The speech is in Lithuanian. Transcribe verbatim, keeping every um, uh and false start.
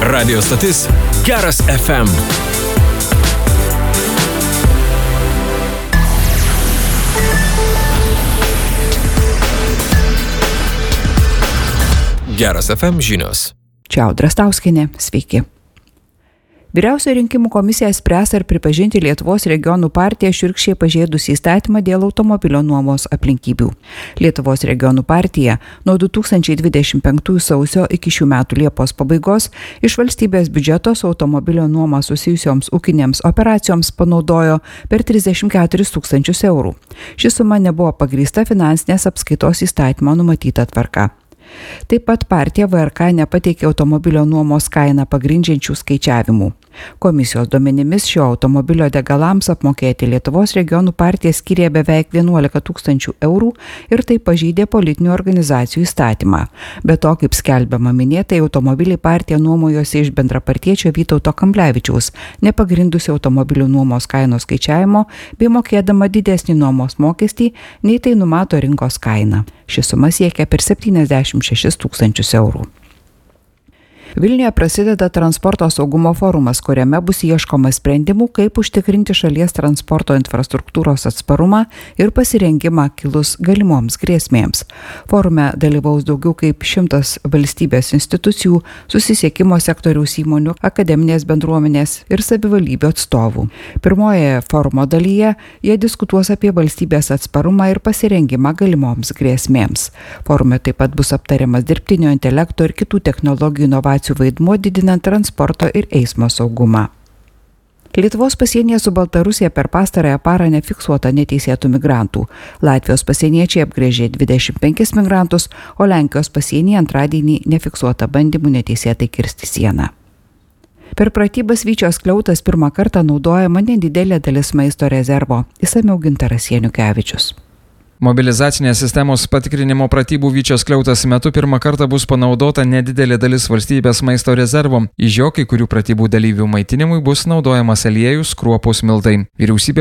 Radio stotis Geras F M. Geras F M žinios. Čia Audra Stauskienė, sveiki. Vyriausioji rinkimų komisija spręs ar pripažinti Lietuvos regionų partiją šiurkščiai pažeidus įstatymą dėl automobilio nuomos aplinkybių. Lietuvos regionų partija nuo du tūkstančiai dvidešimt penktųjų sausio iki šių metų Liepos pabaigos iš valstybės biudžeto su automobilio nuoma susijusioms ūkinėms operacijoms panaudojo per trisdešimt keturis tūkstančius eurų. Ši suma nebuvo pagrįsta finansinės apskaitos įstatymo numatyta tvarka. Taip pat partija V R K nepateikė automobilio nuomos kainą pagrindžiančių skaičiavimų. Komisijos duomenimis šio automobilio degalams apmokėti Lietuvos regionų partija skyrė beveik vienuolika tūkstančių eurų ir tai pažeidė politinių organizacijų įstatymą. Be to, kaip skelbiama minėtai, automobilį partija nuomojosi iš bendrapartiečio Vytauto Kamblevičiaus, nepagrindusi automobilių nuomos kainos skaičiavimo bei mokėdama didesnį nuomos mokestį, nei tai numato rinkos kaina. Ši suma siekia per septyniasdešimt šešis tūkstančius eurų. Vilniuje prasideda transporto saugumo forumas, kuriame bus ieškoma sprendimų, kaip užtikrinti šalies transporto infrastruktūros atsparumą ir pasirengimą kilus galimoms grėsmėms. Forume dalyvaus daugiau kaip šimtas valstybės institucijų, susisiekimo sektoriaus įmonių, akademinės bendruomenės ir savivaldybių atstovų. Pirmojoje forumo dalyje jie diskutuos apie valstybės atsparumą ir pasirengimą galimoms grėsmėms. Forume taip pat bus aptariamas dirbtinio intelekto ir kitų technologijų inovacijų vaidmuo didinant transporto ir eismo saugumą. Lietuvos pasienyje su Baltarusija per pastarąją parą nefiksuota neteisėtų migrantų. Latvijos pasieniečiai apgręžė dvidešimt penkis migrantus, o Lenkijos pasienyje antradienį nefiksuota bandymų neteisėtai kirsti sieną. Per pratybas Vyčio skliautas pirmą kartą naudojama nedidelė dalis maisto rezervo. Išsamiau Gintaras Janukevičius. Mobilizacinės sistemos patikrinimo pratybų Vyčio skliautas metu pirmą kartą bus panaudota nedidelė dalis valstybės maisto rezervo. Iš jo kai kurių pratybų dalyvių maitinimui bus naudojamas aliejus, kruopos, miltai. Vyriausybė